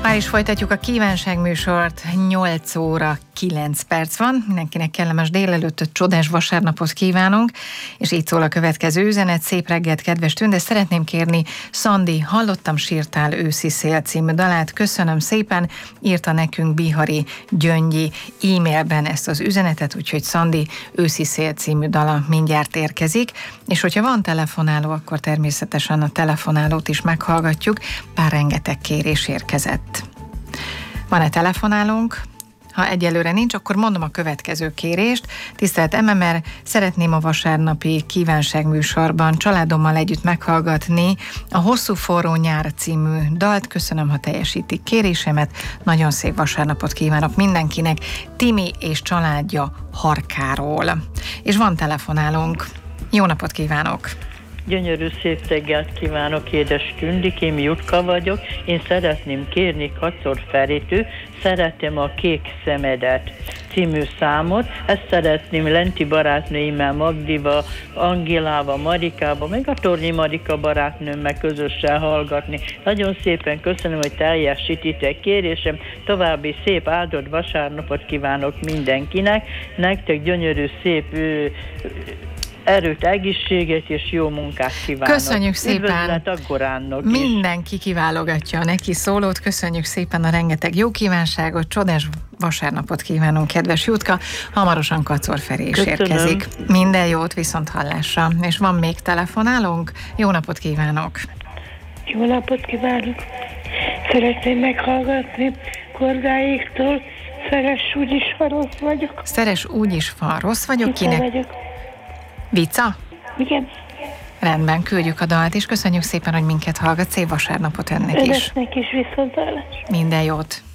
Már is folytatjuk a kívánságműsort, 8 óra 9 perc van, mindenkinek kellemes délelőttöt, csodás vasárnapot kívánunk, és így szól a következő üzenet: szép reggelt, kedves Tünde, szeretném kérni Szandi, hallottam sírtál őszi szél című dalát, köszönöm szépen, írta nekünk Bihari Gyöngyi e-mailben ezt az üzenetet, úgyhogy Szandi őszi szél című dala mindjárt érkezik, és hogyha van telefonáló, akkor természetesen a telefonálót is meghallgatjuk, bár rengeteg kérés érkezett. Van-e telefonálónk? Ha egyelőre nincs, akkor mondom a következő kérést. Tisztelt MMR, szeretném a vasárnapi kívánságműsorban családommal együtt meghallgatni a Hosszú forró nyár című dalt. Köszönöm, ha teljesítik kérésemet. Nagyon szép vasárnapot kívánok mindenkinek. Timi és családja Harkáról. És van telefonálónk. Jó napot kívánok! Gyönyörű szép reggelt kívánok, édes Tündik, én Jutka vagyok. Én szeretném kérni Kacor Feritő, Szeretem a kék szemedet című számot. Ezt szeretném lenti barátnőimmel, Magdival, Angélával, Marikával, meg a Tornyi Marika barátnőmmel közösen hallgatni. Nagyon szépen köszönöm, hogy teljesítitek kérésem. További szép áldott vasárnapot kívánok mindenkinek. Nektek gyönyörű szép erőt, egészséget és jó munkát kívánok. Köszönjük szépen. Üdvözlet a Goránnak is. Mindenki kiválogatja a neki szólót. Köszönjük szépen a rengeteg jó kívánságot. Csodás vasárnapot kívánunk, kedves Jutka. Hamarosan Kacor Feri is érkezik. Minden jót, viszont hallásra. És van még telefonálónk? Jó napot kívánok. Jó napot kívánok. Szeretném meghallgatni Korgáéktól. Szeres úgyis, ha rossz vagyok. Szeres úgyis, ha rossz vagyok. Vica Kinek? vagyok. Vica? Igen. Rendben, küldjük a dalt, és köszönjük szépen, hogy minket hallgat. Szép vasárnapot önnek is. Önöknek is viszontlátásra. Minden jót.